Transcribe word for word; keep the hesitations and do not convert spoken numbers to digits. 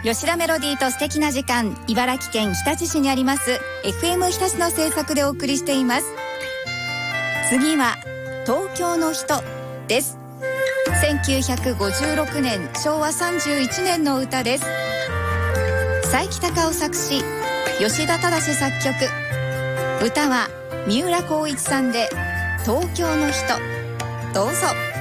吉田メロディーと素敵な時間、茨城県日立市にあります エフエム 日立の制作でお送りしています。次は東京の人です。せんきゅうひゃくごじゅうろくねん、しょうわさんじゅういちねんの歌です。佐伯孝夫作詞、吉田忠作曲。歌は三浦浩一さんで東京の人。どうぞ。